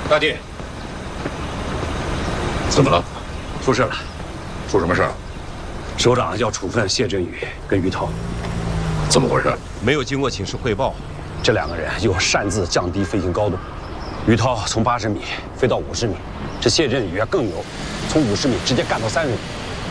大弟，怎么了？ 出事了。 出什么事了？ 首长要处分谢振宇跟于涛。 怎么回事？ 没有经过请示汇报，这两个人又擅自降低飞行高度。于涛从80米飞到50米，这谢振宇更有，从50米直接干到30米。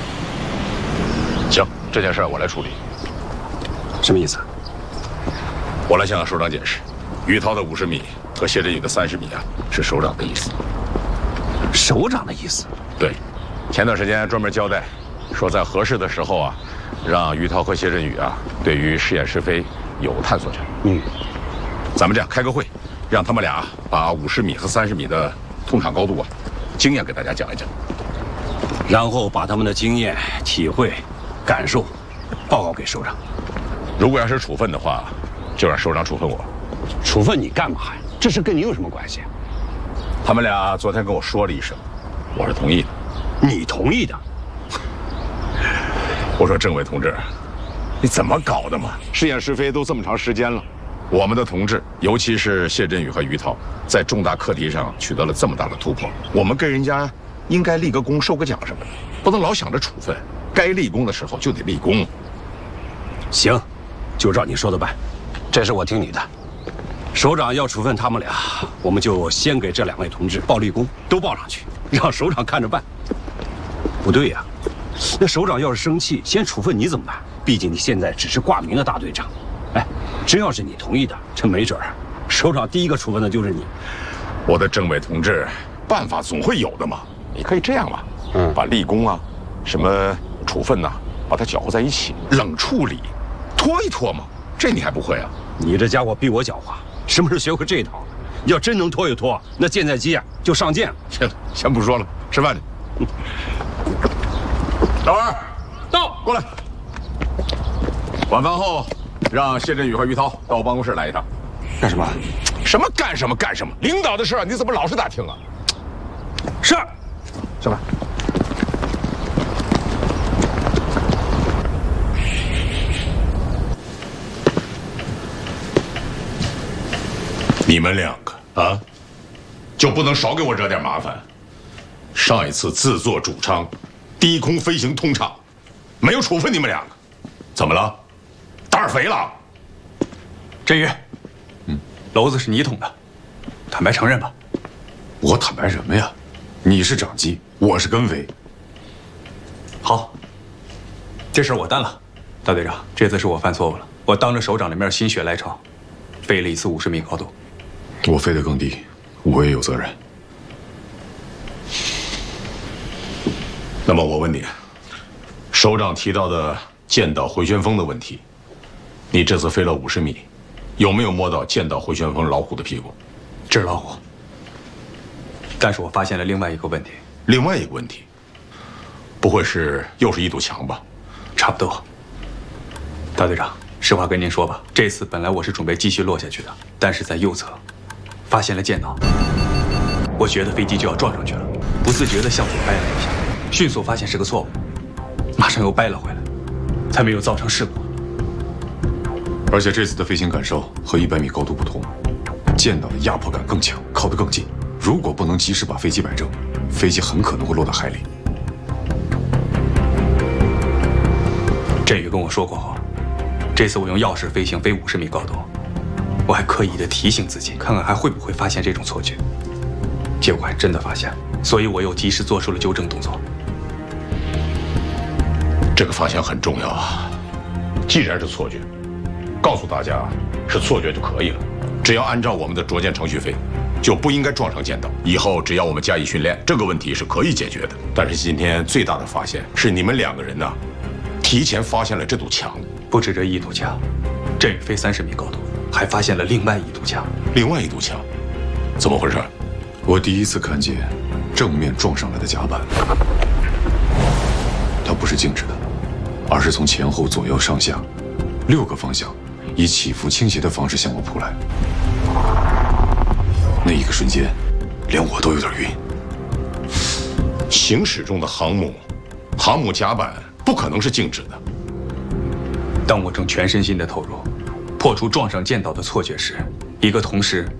行，这件事我来处理。 什么意思？ 我来向首长解释，于涛的50米和谢振宇的30米是首长的意思。 首长的意思？ 对，前段时间专门交代，说在合适的时候让于涛和谢振宇对于试验试飞有探索权。咱们这样开个会，让他们俩把50米和30米的通场高度经验给大家讲一讲， 然后把他们的经验、体会、感受报告给首长。 如果要是处分的话，就让首长处分我。 处分你干嘛呀？这事跟你有什么关系？ 他们俩昨天跟我说了一声，我是同意的。 你同意的？ 我说政委同志，你怎么搞的嘛？试验试飞都这么长时间了，我们的同志，尤其是谢振宇和于涛，在重大课题上取得了这么大的突破，我们跟人家应该立个功、授个奖什么的，不能老想着处分。该立功的时候就得立功。 行，就照你说的办。这事我听你的。首长要处分他们俩，我们就先给这2位同志报立功，都报上去，让首长看着办。不对呀，那首长要是生气，先处分你怎么办？毕竟你现在只是挂名的大队长。哎，真要是你同意的，这没准首长第一个处分的就是你。 我的政委同志，办法总会有的嘛。你可以这样嘛，把立功什么处分把它搅和在一起，冷处理，拖一拖嘛。这你还不会啊？ 你这家伙比我狡猾，什么时候学会这一套？要真能拖一拖，那舰载机就上舰了。 行了，先不说了，吃饭去。老二，到，过来。晚饭后，让谢振宇和于涛到我办公室来一趟。 干什么？ 什么干什么干什么？领导的事你怎么老是打听啊？ 是。 上来。你们2个就不能少给我惹点麻烦？上一次自作主张，低空飞行通畅，没有处分你们2个，怎么了？胆儿肥了？ 振宇，篓子是你捅的，坦白承认吧。 我坦白什么呀？你是长机，我是跟尾。 好，这事儿我担了。大队长，这次是我犯错误了，我当着首长的面心血来潮，飞了一次50米高度。 我飞得更低，我也有责任。 那么我问你，首长提到的舰岛回旋风的问题，你这次飞了50米，有没有摸到舰岛回旋风老虎的屁股？ 纸老虎。但是我发现了另外一个问题。 另外一个问题，不会是又是一堵墙吧？ 差不多。大队长，实话跟您说吧，这次本来我是准备继续落下去的，但是在右侧发现了舰岛，我觉得飞机就要撞上去了，不自觉地向左掰了一下，迅速发现是个错误，马上又掰了回来，才没有造成事故。 而且这次的飞行感受和100米高度不同，舰岛的压迫感更强，靠得更近。如果不能及时把飞机摆正，飞机很可能会落到海里。 振宇跟我说过话，这次我用钥匙飞行飞50米高度，我还刻意的提醒自己，看看还会不会发现这种错觉。结果还真的发现了，所以我又及时做出了纠正动作。 这个发现很重要既然是错觉，告诉大家是错觉就可以了，只要按照我们的着舰程序飞，就不应该撞上舰岛。以后只要我们加以训练，这个问题是可以解决的。但是今天最大的发现是你们2个人提前发现了这堵墙。 不止这一堵墙，振宇飞30米高度，还发现了另外一堵墙。 另外一堵墙，怎么回事？ 我第一次看见正面撞上来的甲板，它不是静止的，而是从前后左右上下6个方向，以起伏倾斜的方式向我扑来。那一个瞬间，连我都有点晕。 行驶中的航母甲板不可能是静止的。 当我正全身心的投入，破除撞上舰岛的错觉时，一个同事